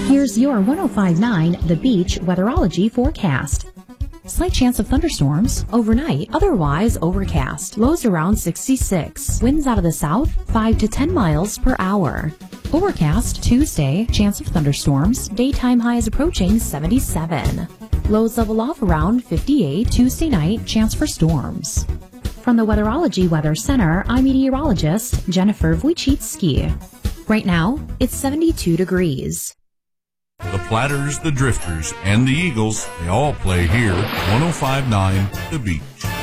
Here's your 105.9 The Beach weatherology forecast. Slight chance of thunderstorms overnight, otherwise overcast. Lows around 66. Winds out of the south 5 to 10 miles per hour. Overcast Tuesday, chance of thunderstorms. Daytime highs approaching 77. Lows level off around 58. Tuesday night, chance for storms. From the Weatherology Weather Center, I'm meteorologist Jennifer Wojcicki. Right now, it's 72 degrees. The Platters, the Drifters, and the Eagles, they all play here. 105.9 The Beach.